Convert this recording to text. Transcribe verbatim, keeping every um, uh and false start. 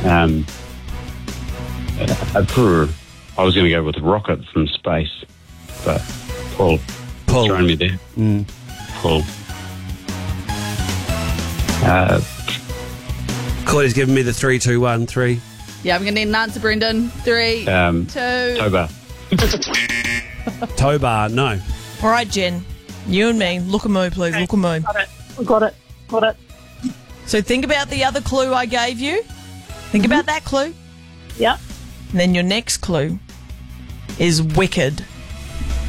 Um, uh, Peru. I was going to go with a rocket from space, but Paul, Paul. thrown me there. Mm. Paul. Uh, Claudia's giving me the three, two, one, three. Yeah, I'm going to need an answer, Brendan. Three, um, two. Toba. Tobar, no. All right, Jen. You and me. Look at me, please. Okay. Look at me. Got it. Got it. Got it. So think about the other clue I gave you. Think about that clue. Yep. And then your next clue is wicked.